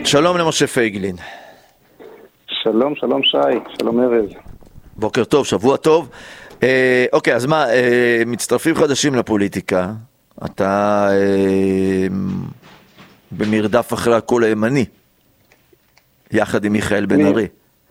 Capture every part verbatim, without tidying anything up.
שלום למשה פייגלין. שלום, שלום שי, שלום ארז. בוקר טוב, שבוע טוב. אה, אוקיי, אז מה, אה, מצטרפים חדשים לפוליטיקה. אתה אה, במרדף אחרי הקול הימני, יחד עם מיכאל בן ארי.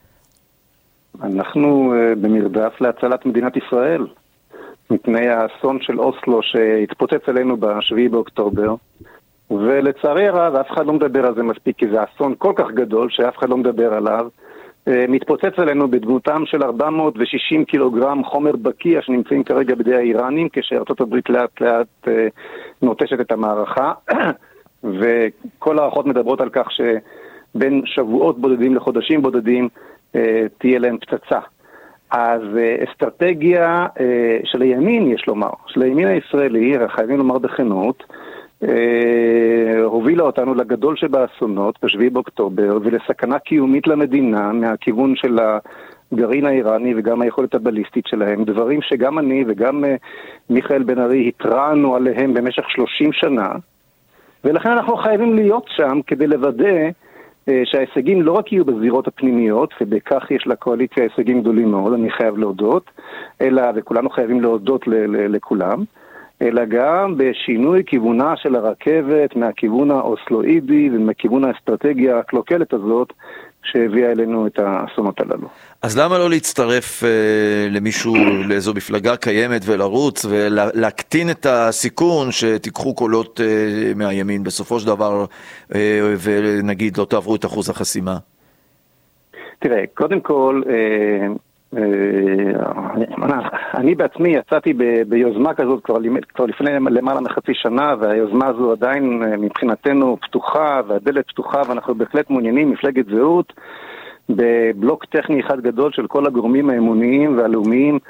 אנחנו אה, במרדף להצלת מדינת ישראל, מפני האסון של אוסלו שהתפוצץ עלינו בשביעי באוקטובר. ולצערי הרב, אף אחד לא מדבר על זה מספיק, כי זה אסון כל כך גדול שאף אחד לא מדבר עליו. מתפוצץ עלינו בדמותם של ארבע מאות ושישים קילוגרם חומר בקיע שנמצאים כרגע בידי האיראנים, כשארצות הברית לאט לאט נוטשת את המערכה, וכל הערכות מדברות על כך שבין שבועות בודדים לחודשים בודדים תהיה להם פצצה. אז אסטרטגיה של הימין, יש לומר, של הימין הישראלי, חייבים לומר בכנות, הובילה אותנו לגדול שבאסונות בשביעי באוקטובר ולסכנה קיומית למדינה מהכיוון של הגרעין האיראני וגם היכולת הבליסטית שלהם, דברים שגם אני וגם מיכאל בן ארי התרענו עליהם במשך שלושים שנה, ולכן אנחנו חייבים להיות שם כדי לוודא שההישגים לא רק יהיו בזירות הפנימיות, ובכך יש לקואליציה הישגים גדולים מאוד, אני חייב להודות, אלא וכולנו חייבים להודות ל- ל- לכולם, אלא גם בשינוי כיוונה של הרכבת מהכיוון האוסלואידי ומכיוון האסטרטגיה הקלוקלת הזאת שהביאה אלינו את האסונות הללו. אז למה לא להצטרף אה, למישהו, לאיזו מפלגה קיימת ולרוץ ולהקטין את הסיכון שתיקחו קולות אה, מהימין בסופו של דבר אה, ונגיד לא תעברו את אחוז החסימה? תראה, קודם כל אה, אני בעצמי יצאתי ביוזמה כזאת כבר לפני למעלה מחצי שנה, והיוזמה הזו עדיין מבחינתנו פתוחה והדלת פתוחה, ואנחנו בהחלט מעוניינים, מפלגת זהות, בבלוק טכני אחד גדול של כל הגורמים האמוניים והלאומיים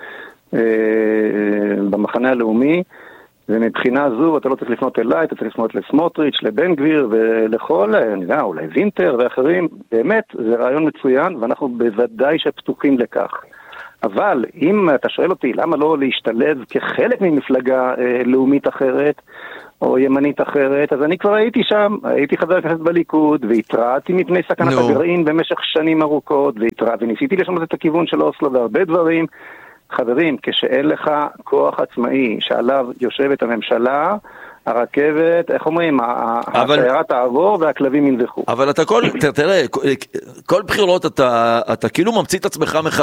במחנה הלאומי, ומבחינה זו אתה לא צריך לפנות אליי, אתה צריך לפנות לסמוטריץ', לבן גביר ולכל, אני יודע, אולי וינטר ואחרים. באמת זה רעיון מצוין ואנחנו בוודאי שפתוחים לכך. אבל אם אתה שואל אותי למה לא להשתלב כחלק ממפלגה אה, לאומית אחרת או ימנית אחרת, אז אני כבר הייתי שם, הייתי חבר הכנסת בליכוד והתרעתי מפני סכנת no. הגרעין במשך שנים ארוכות, והתרע, וניסיתי לשנות את הכיוון של אוסלו והרבה דברים. חברים, כשאין לך כוח עצמאי שעליו יושבת הממשלה, הרכבת, איך אומרים, השיירה תעבור והכלבים ינזכו. אבל אתה כל, תראה, כל בחירות אתה, אתה כאילו ממציא את עצמך מחדש.